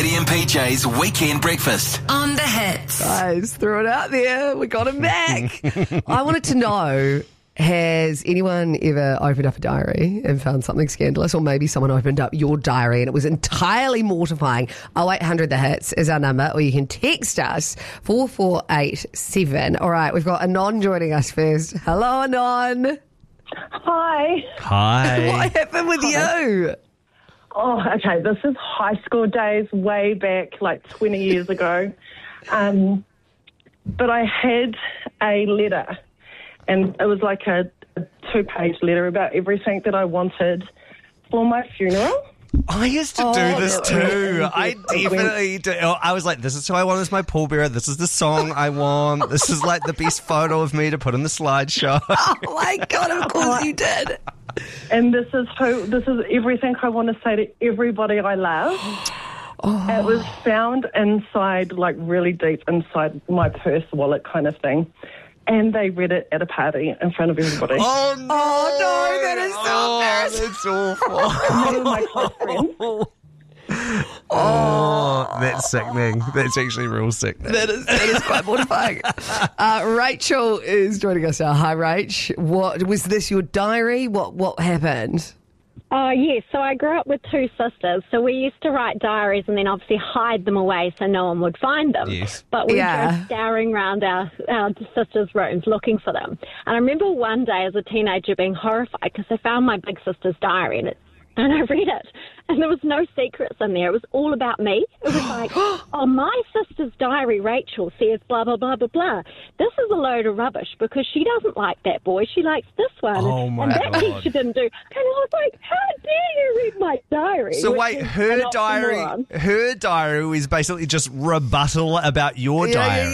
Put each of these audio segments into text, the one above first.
Maddie and PJ's Weekend Breakfast. On the Hits. Guys, threw it out there. We got him back. I wanted to know, has anyone ever opened up a diary and found something scandalous? Or maybe someone opened up your diary and it was entirely mortifying. 0800 The Hits is our number, or you can text us 4487. All right, we've got Anon joining us first. Hello, Anon. Hi. Hi. What happened with you? Oh, okay. This is high school days, way back, like 20 years ago. But I had a letter, and it was like a 2-page letter about everything that I wanted for my funeral. I used to do this too. I definitely do. I was like, this is who I want as my pallbearer. This is the song I want. This is like the best photo of me to put in the slideshow. Oh my God, of course you did. And this is everything I want to say to everybody I love. It was found inside, like really deep inside my purse wallet kind of thing. And they read it at a party in front of everybody. Oh no, that is so embarrassing. That's awful. And they were my close friends. Oh, that's sickening. That's actually real sickening. That is quite mortifying. Rachel is joining us now. Hi, Rach. What was this? Your diary? What happened? Yes, so I grew up with 2 sisters, so we used to write diaries and then obviously hide them away so no one would find them. Yes. But we were scouring around our sisters' rooms looking for them. And I remember one day as a teenager being horrified because I found my big sister's diary and I read it, and there was no secrets in there. It was all about me. It was like, oh, my sister's diary, Rachel, says blah, blah, blah, blah, blah. This is a load of rubbish because she doesn't like that boy. She likes this one. Oh, my and that God. teacher didn't do. And I was like, how dare you read my diary? So Which wait, is her an oxymoron. diary was basically just rebuttal about your diary.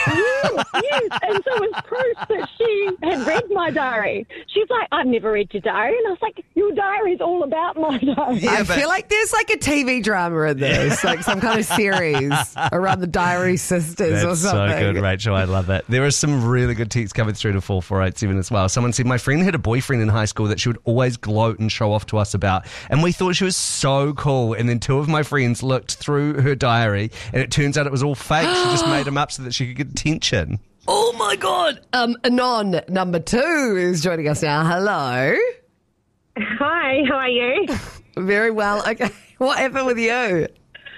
Yes, and so it was proof that she had read my diary. She's like, I've never read your diary. And I was like, your diary's all about my diary. I feel like there's like a TV drama in this, like some kind of series around the Diary Sisters or That's something. so good, Rachel. I love that. There are some really good texts coming through to 4487 as well. Someone said, my friend had a boyfriend in high school that she would always gloat and show off to us about. And we thought she was so cool. And then 2 of my friends looked through her diary and it turns out it was all fake. She just made them up so that she could get attention. Oh my God. Anon number 2 is joining us now. Hello. Hi, how are you? Very well. Okay. What happened with you?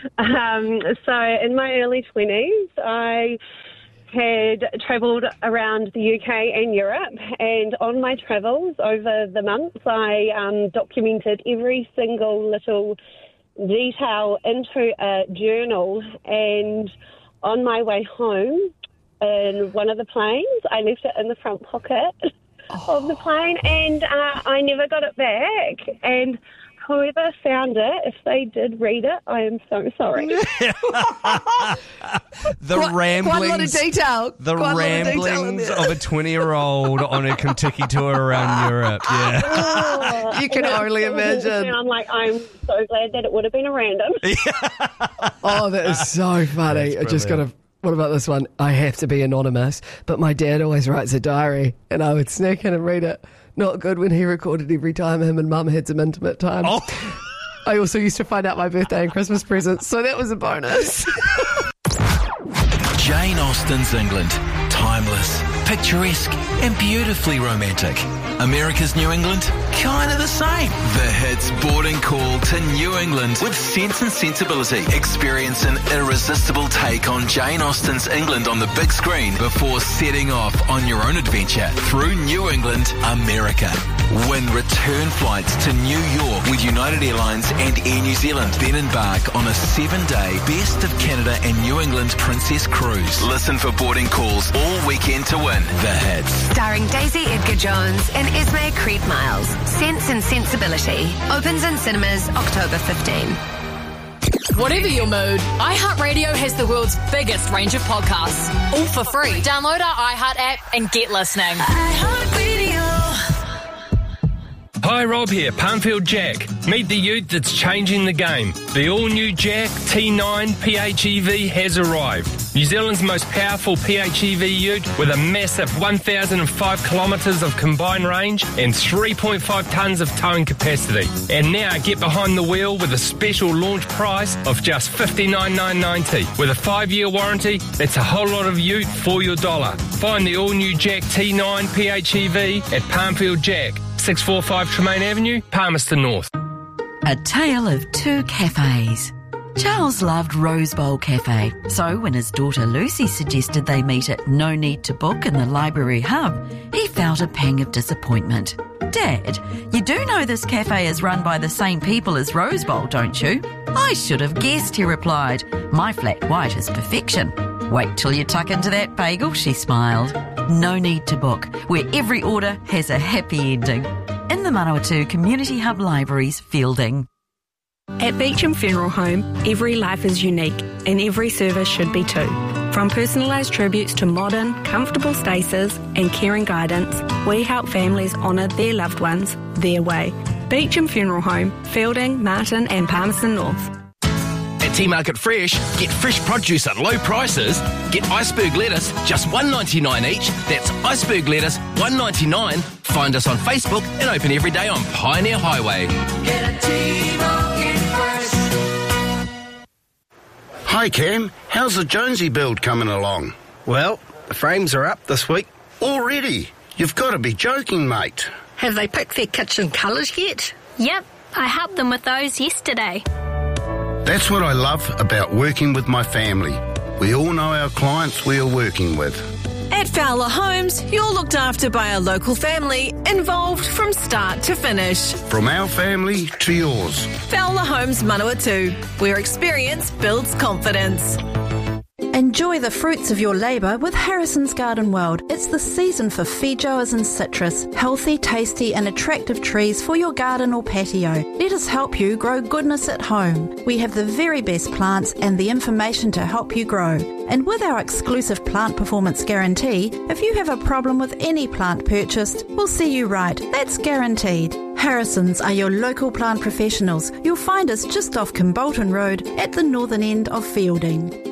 So in my early 20s, I had travelled around the UK and Europe, and on my travels over the months, I documented every single little detail into a journal, and on my way home in one of the planes, I left it in the front pocket of the plane, and I never got it back, and whoever found it, if they did read it, I am so sorry. Ramblings. Quite a lot of detail. The Quite ramblings of a 20-year-old on a Kentucky tour around Europe. Yeah. You can only imagine. And I'm like, I'm so glad that it would have been a random. Oh, that is so funny. I just got to... What about this one? I have to be anonymous, but my dad always writes a diary, and I would sneak in and read it. Not good when he recorded every time him and Mum had some intimate time. Oh. I also used to find out my birthday and Christmas presents, so that was a bonus. Jane Austen's England. Timeless, picturesque, and beautifully romantic. America's New England? Kind of the same. The Hits boarding call to New England with Sense and Sensibility. Experience an irresistible take on Jane Austen's England on the big screen before setting off on your own adventure through New England, America. Win return flights to New York with United Airlines and Air New Zealand. Then embark on a 7-day Best of Canada and New England Princess Cruise. Listen for boarding calls all weekend to win. The Hits. Starring Daisy Edgar-Jones and Esme Creed Miles. Sense and Sensibility. Opens in cinemas October 15. Whatever your mood, iHeartRadio has the world's biggest range of podcasts. All for free. Download our iHeart app and get listening. Hi, Rob here, Palmfield Jack. Meet the youth that's changing the game. The all-new Jack T9 PHEV has arrived. New Zealand's most powerful PHEV ute with a massive 1,005 kilometres of combined range and 3.5 tonnes of towing capacity. And now get behind the wheel with a special launch price of just $59,990. With a 5-year warranty, that's a whole lot of ute for your dollar. Find the all-new Jack T9 PHEV at Palmfield Jack, 645 Tremaine Avenue, Palmerston North. A tale of two cafes. Charles loved Rose Bowl Cafe, so when his daughter Lucy suggested they meet at No Need to Book in the library hub, he felt a pang of disappointment. Dad, you do know this cafe is run by the same people as Rose Bowl, don't you? I should have guessed, he replied. My flat white is perfection. Wait till you tuck into that bagel, she smiled. No Need to Book, where every order has a happy ending. In the Manawatu Community Hub Libraries, Fielding. At Beecham Funeral Home, every life is unique and every service should be too. From personalised tributes to modern, comfortable stasis and caring guidance, we help families honour their loved ones their way. Beecham Funeral Home, Fielding, Martin and Palmerston North. At T-Market Fresh, get fresh produce at low prices. Get iceberg lettuce, just $1.99 each. That's iceberg lettuce, $1.99. Find us on Facebook and open every day on Pioneer Highway. Get a T-Market Fresh. Hi Cam, how's the Jonesy build coming along? Well, the frames are up this week. Already? You've got to be joking, mate. Have they picked their kitchen colours yet? Yep, I helped them with those yesterday. That's what I love about working with my family. We all know our clients we are working with. At Fowler Homes, you're looked after by a local family involved from start to finish. From our family to yours. Fowler Homes Manawatu, where experience builds confidence. Enjoy the fruits of your labour with Harrison's Garden World. It's the season for feijoas and citrus, healthy, tasty and attractive trees for your garden or patio. Let us help you grow goodness at home. We have the very best plants and the information to help you grow. And with our exclusive plant performance guarantee, if you have a problem with any plant purchased, we'll see you right. That's guaranteed. Harrison's are your local plant professionals. You'll find us just off Kimbolton Road at the northern end of Fielding.